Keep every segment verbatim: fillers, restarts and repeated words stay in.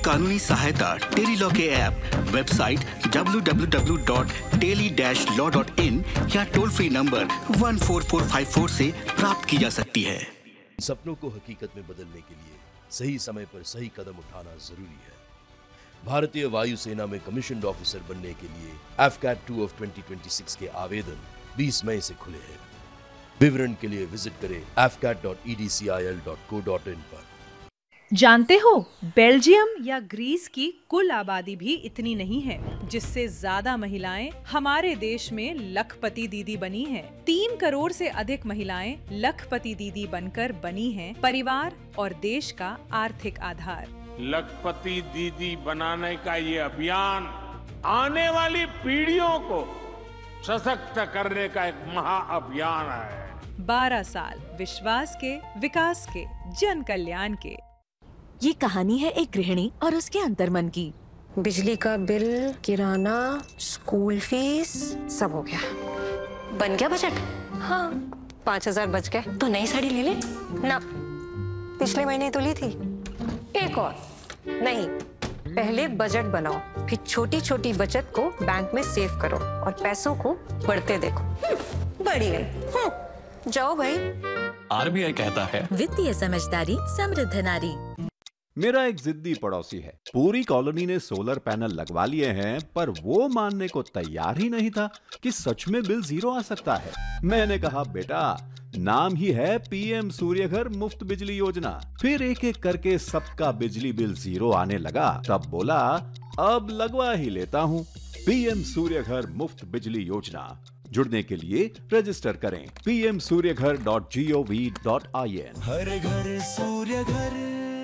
कानूनी सहायता tele law के app, website W W W dot tele dash law dot in या toll free number one four four five four से प्राप्त की जा सकती है। सपनों को हकीकत में बदलने के लिए सही समय पर सही कदम उठाना जरूरी है। भारतीय वायुसेना में कमीशन्ड ऑफिसर बनने के लिए F cat two of twenty twenty six के आवेदन बीस मई से खुले हैं। विवरण के लिए विजिट करें F cat dot E D C I L dot co dot in पर। जानते हो, बेल्जियम या ग्रीस की कुल आबादी भी इतनी नहीं है, जिससे ज्यादा महिलाएं हमारे देश में लखपति दीदी बनी हैं। तीन करोड़ से अधिक महिलाएं लखपति दीदी बनकर बनी हैं परिवार और देश का आर्थिक आधार। लखपति दीदी बनाने का ये अभियान आने वाली पीढ़ियों को सशक्त करने का एक महाअभियान है। बारह साल विश्वास के, विकास के, जन कल्याण के। ये कहानी है एक गृहिणी और उसके अंतर्मन की। बिजली का बिल, किराना, स्कूल फीस, सब हो गया। बन गया बजट? हाँ, पाँच हजार बच गए तो नई साड़ी ले ले ना। पिछले महीने तो ली थी। एक और नहीं, पहले बजट बनाओ, फिर छोटी छोटी बचत को बैंक में सेव करो और पैसों को बढ़ते देखो। बढ़ी गई। जाओ भाई। आर बी आई कहता है, वित्तीय समझदारी समृद्ध नारी। मेरा एक जिद्दी पड़ोसी है। पूरी कॉलोनी ने सोलर पैनल लगवा लिए हैं, पर वो मानने को तैयार ही नहीं था कि सच में बिल जीरो आ सकता है। मैंने कहा, बेटा, नाम ही है पीएम सूर्यघर मुफ्त बिजली योजना। फिर एक एक करके सबका बिजली बिल जीरो आने लगा। तब बोला, अब लगवा ही लेता हूँ। पीएम सूर्यघर मुफ्त बिजली योजना। जुड़ने के लिए रजिस्टर करें P M Surya Ghar dot G O V dot I N. हर घर सूर्यघर।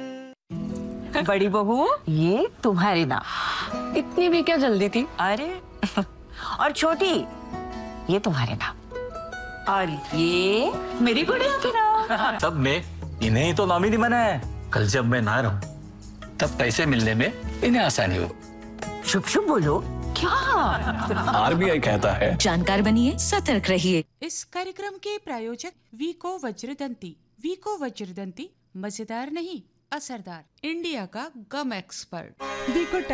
बड़ी बहू, ये तुम्हारे नाम। इतनी भी क्या जल्दी थी? अरे और छोटी, ये तुम्हारे नाम। और ये मेरी गुड़िया के नाम। तब मैं इन्हें ही तो नॉमिनी बना है। कल जब मैं ना रहूं तब पैसे मिलने में इन्हें आसानी हो। शुभ शुभ बोलो। क्या? आर बी आई कहता है, जानकार बनिए, सतर्क रहिए। इस कार्यक्रम के प्रायोजक वीको वज्रदंती। वीको वज्रदंती मजेदार नहीं, असरदार, इंडिया का गम एक्सपर्ट। वीको